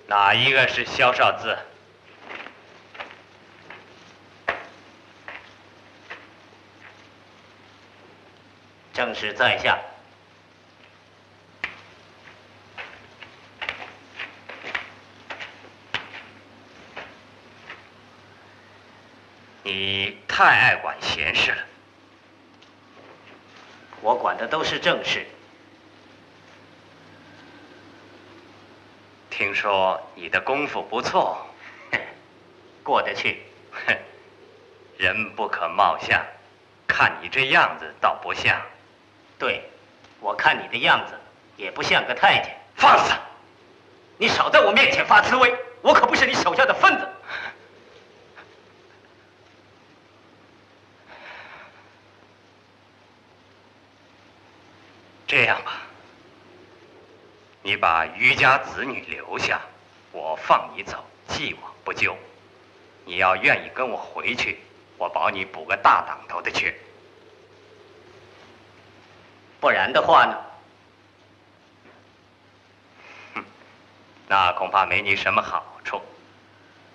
哪一个是萧少资？ 正是在下。 你太爱管闲事了。 我管的都是正事。 听说你的功夫不错， 过得去。 人不可貌相，看你这样子倒不像。 对，我看你的样子也不像个太监。 放肆！ 你少在我面前发滋味，我可不是你手下的分子。 这样吧，你把余家子女留下，我放你走，既往不咎。你要愿意跟我回去，我保你补个大档头的缺。 不然的话呢？ 那恐怕没你什么好处。